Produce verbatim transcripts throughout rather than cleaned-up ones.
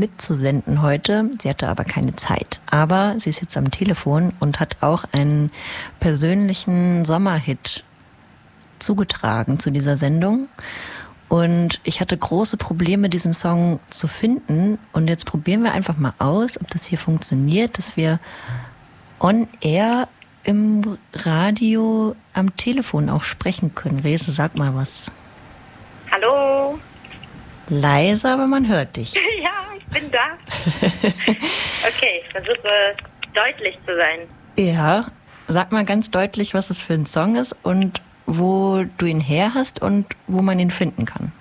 mitzusenden heute. Sie hatte aber keine Zeit. Aber sie ist jetzt am Telefon und hat auch einen persönlichen Sommerhit zugetragen zu dieser Sendung. Und ich hatte große Probleme, diesen Song zu finden. Und jetzt probieren wir einfach mal aus, ob das hier funktioniert, dass wir on air im Radio am Telefon auch sprechen können. Rese, sag mal was. Hallo. Leise, aber man hört dich. Ja, ich bin da. Okay, ich versuche deutlich zu sein. Ja, sag mal ganz deutlich, was es für ein Song ist und wo du ihn her hast und wo man ihn finden kann.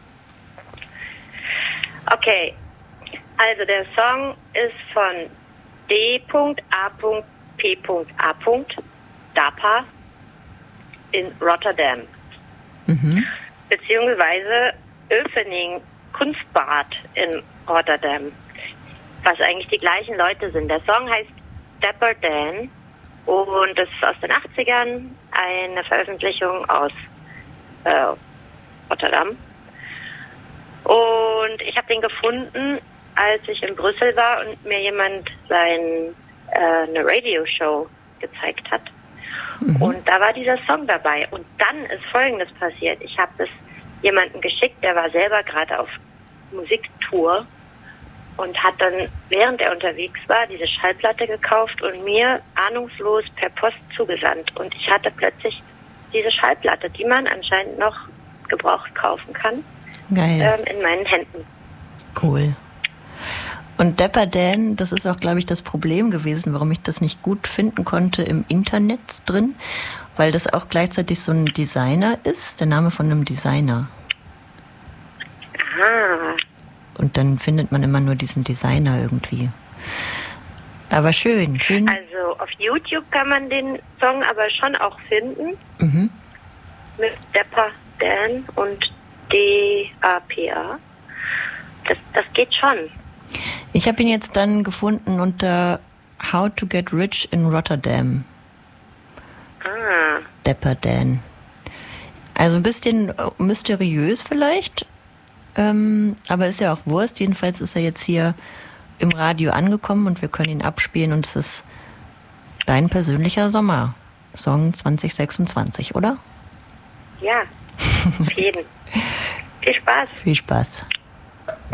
Okay, also der Song ist von D A P A Dapa in Rotterdam. Mhm. Beziehungsweise Oefening Kunstbad in Rotterdam, was eigentlich die gleichen Leute sind. Der Song heißt Dapper Dan und das ist aus den achtzigern, eine Veröffentlichung aus äh, Rotterdam. Und ich habe den gefunden, als ich in Brüssel war und mir jemand sein, äh, eine Radioshow gezeigt hat. Mhm. Und da war dieser Song dabei. Und dann ist Folgendes passiert. Ich habe es jemanden geschickt, der war selber gerade auf Musiktour und hat dann, während er unterwegs war, diese Schallplatte gekauft und mir ahnungslos per Post zugesandt. Und ich hatte plötzlich diese Schallplatte, die man anscheinend noch gebraucht kaufen kann, Geil. Ähm, in meinen Händen. Cool. Und Dapper Dan, das ist auch, glaube ich, das Problem gewesen, warum ich das nicht gut finden konnte im Internet drin, weil das auch gleichzeitig so ein Designer ist, der Name von einem Designer. Aha. Und dann findet man immer nur diesen Designer irgendwie. Aber schön, schön. Also auf YouTube kann man den Song aber schon auch finden. Mhm. Mit Dapper Dan und D A P A. Das, das geht schon. Ich habe ihn jetzt dann gefunden unter How to Get Rich in Rotterdam. Ah. Dapper Dan. Also ein bisschen mysteriös vielleicht, ähm, aber ist ja auch Wurst. Jedenfalls ist er jetzt hier im Radio angekommen und wir können ihn abspielen und es ist dein persönlicher Sommersong zwanzig sechsundzwanzig, oder? Ja, auf jeden. Viel Spaß. Viel Spaß.